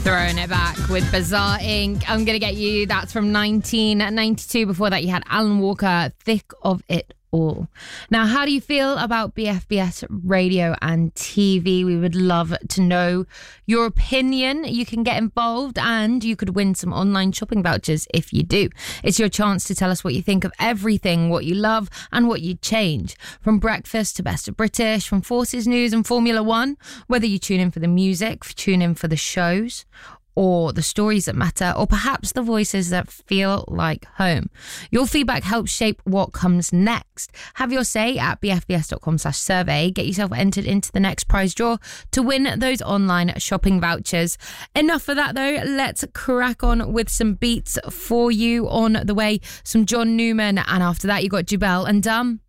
Throwing it back with Bizarre Inc. I'm Gonna Get You. That's from 1992. Before that, you had Alan Walker, Thick of It All. Now, how do you feel about BFBS radio and TV? We would love to know your opinion. You can get involved and you could win some online shopping vouchers if you do. It's your chance to tell us what you think of everything, what you love and what you'd change. From breakfast to Best of British, from Forces News and Formula One, whether you tune in for the music, tune in for the shows, or the stories that matter, or perhaps the voices that feel like home. Your feedback helps shape what comes next. Have your say at bfbs.com/survey. Get yourself entered into the next prize draw to win those online shopping vouchers. Enough of that though, let's crack on with some beats for you. On the way, some John Newman, and after that you got Jubel and Dumb.